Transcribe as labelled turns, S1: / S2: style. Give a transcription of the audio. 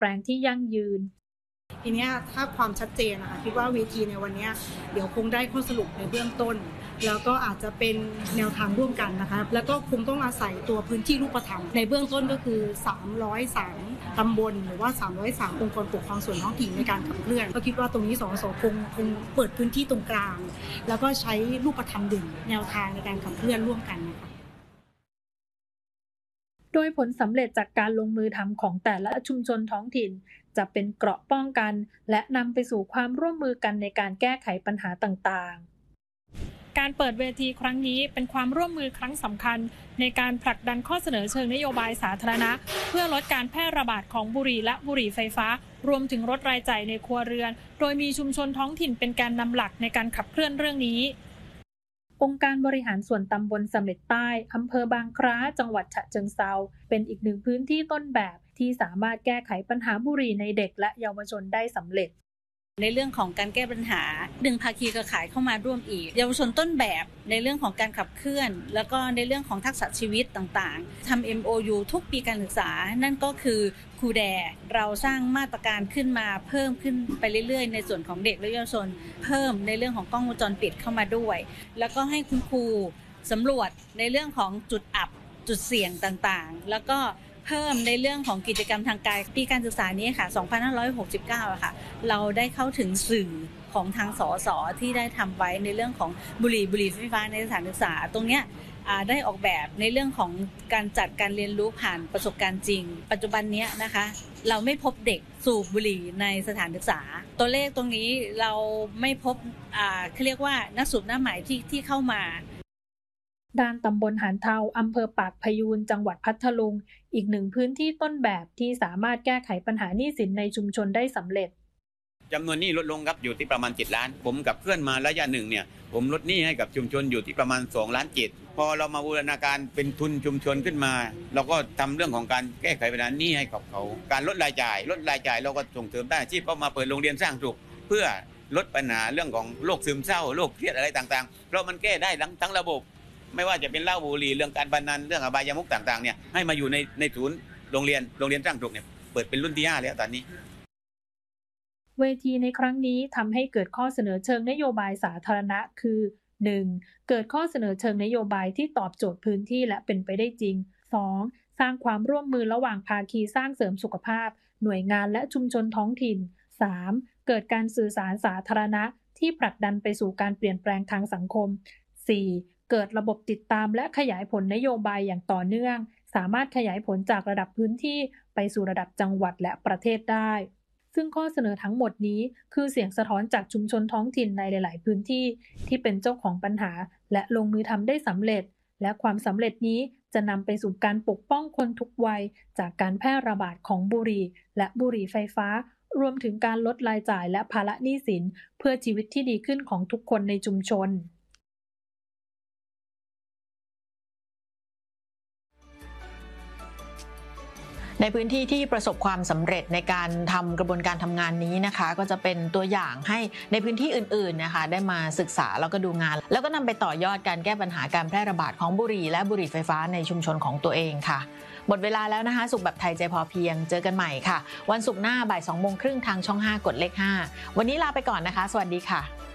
S1: แปลงที่ยั่งยืน
S2: ทีนี้ถ้าความชัดเจนนะคะคิดว่าเวทีในวันนี้เดี๋ยวคงได้ข้อสรุปในเบื้องต้นแล้วก็อาจจะเป็นแนวทางร่วมกันนะคะแล้วก็คงต้องอาศัยตัวพื้นที่รูปธรรมในเบื้องต้นก็คือ303ตำบลหรือว่า303องค์กรปกครองส่วนท้องถิ่นในการขับเคลื่อนก็คิดว่าตรงนี้สสคงเปิดพื้นที่ตรงกลางแล้วก็ใช้รูปธรรมดึงแนวทางในการขับเคลื่อนร่วมกันนะคะ
S1: โดยผลสำเร็จจากการลงมือทำของแต่ละชุมชนท้องถิ่นจะเป็นเกราะป้องกันและนำไปสู่ความร่วมมือกันในการแก้ไขปัญหาต่างๆการเปิดเวทีครั้งนี้เป็นความร่วมมือครั้งสำคัญในการผลักดันข้อเสนอเชิงนโยบายสาธารณะเพื่อลดการแพร่ระบาดของบุหรี่และบุหรี่ไฟฟ้ารวมถึงลดรายจ่ายในครัวเรือนโดยมีชุมชนท้องถิ่นเป็นแกนนำหลักในการขับเคลื่อนเรื่องนี้องค์การบริหารส่วนตำบลเสม็ดใต้อำเภอบางคล้าจังหวัดฉะเชิงเทราเป็นอีกหนึ่งพื้นที่ต้นแบบที่สามารถแก้ไขปัญหาบุหรี่ในเด็กและเยาวชนได้สำเร็จ
S3: ในเรื่องของการแก้ปัญหาดึงภาคีเครือข่ายเข้ามาร่วมอีกเยาวชนต้นแบบในเรื่องของการขับเคลื่อนแล้วก็ในเรื่องของทักษะชีวิตต่างๆทำ MOU ทุกปีการศึกษานั่นก็คือครูแดเราสร้างมาตรการขึ้นมาเพิ่มขึ้นไปเรื่อยๆในส่วนของเด็กและเยาวชนเพิ่มในเรื่องของกล้องวงจรปิดเข้ามาด้วยแล้วก็ให้คุณครูสำรวจในเรื่องของจุดอับจุดเสี่ยงต่างๆแล้วก็เพิ่มในเรื่องของกิจกรรมทางกายปีการศึกษานี้ค่ะ2569ค่ะเราได้เข้าถึงสื่อของทางสสที่ได้ทำไว้ในเรื่องของบุหรี่ไฟฟ้าในสถานศึกษาตรงเนี้ยได้ออกแบบในเรื่องของการจัดการเรียนรู้ผ่านประสบการณ์จริงปัจจุบันนี้นะคะเราไม่พบเด็กสูบบุหรี่ในสถานศึกษาตัวเลขตรงนี้เราไม่พบเขาเรียกว่านักสูบหน้าใหม่ที่เข้ามา
S1: ด้านตำบลหานเทาอำเภอปากพยูนจังหวัดพัทลุงอีกหนึ่งพื้นที่ต้นแบบที่สามารถแก้ไขปัญหาหนี้สินในชุมชนได้สำเร็จ
S4: จำนวนหนี้ลดลงครับอยู่ที่ประมาณ7 ล้านผมกับเพื่อนมาระยะหนึ่งเนี่ยผมลดหนี้ให้กับชุมชนอยู่ที่ประมาณ2 ล้าน7พอเรามาบูรณาการเป็นทุนชุมชนขึ้นมาเราก็ทำเรื่องของการแก้ไขปัญหาหนี้ให้กับเขาการลดรายจ่ายเราก็ส่งเสริมด้านอาชีพเข้ามาเปิดโรงเรียนสร้างสุขเพื่อลดปัญหาเรื่องของโรคซึมเศร้าโรคเครียดอะไรต่างๆเพราะมันแก้ได้ทั้งระบบไม่ว่าจะเป็นเหล้าบุหรี่เรื่องการพนันเรื่องอบายมุขต่างๆเนี่ยให้มาอยู่ในศูนย์โรงเรียนสร้างสุขเนี่ยเปิดเป็นรุ่นที่5แล้วตอนนี้
S1: เวทีในครั้งนี้ทำให้เกิดข้อเสนอเชิงนโยบายสาธารณะคือ 1. เกิดข้อเสนอเชิงนโยบายที่ตอบโจทย์พื้นที่และเป็นไปได้จริง 2. สร้างความร่วมมือระหว่างภาคีสร้างเสริมสุขภาพหน่วยงานและชุมชนท้องถิ่น 3. เกิดการสื่อสารสาธารณะที่ผลักดันไปสู่การเปลี่ยนแปลงทางสังคม 4. เกิดระบบติดตามและขยายผลนโยบายอย่างต่อเนื่องสามารถขยายผลจากระดับพื้นที่ไปสู่ระดับจังหวัดและประเทศได้ซึ่งข้อเสนอทั้งหมดนี้คือเสียงสะท้อนจากชุมชนท้องถิ่นในหลายๆพื้นที่ที่เป็นเจ้าของปัญหาและลงมือทำได้สำเร็จและความสำเร็จนี้จะนำไปสู่การปกป้องคนทุกวัยจากการแพร่ระบาดของบุหรี่และบุหรี่ไฟฟ้ารวมถึงการลดรายจ่ายและภาระหนี้สินเพื่อชีวิตที่ดีขึ้นของทุกคนในชุมชน
S5: ในพื้นที่ที่ประสบความสำเร็จในการทำกระบวนการทำงานนี้นะคะก็จะเป็นตัวอย่างให้ในพื้นที่อื่นๆนะคะได้มาศึกษาแล้วก็ดูงานแล้วก็นำไปต่อยอดการแก้ปัญหาการแพร่ระบาดของบุหรี่และบุหรี่ไฟฟ้าในชุมชนของตัวเองค่ะหมดเวลาแล้วนะคะสุขแบบไทยใจพอเพียงเจอกันใหม่ค่ะวันศุกร์หน้าบ่าย 2:30 ทางช่อง 5 กดเลข 5วันนี้ลาไปก่อนนะคะสวัสดีค่ะ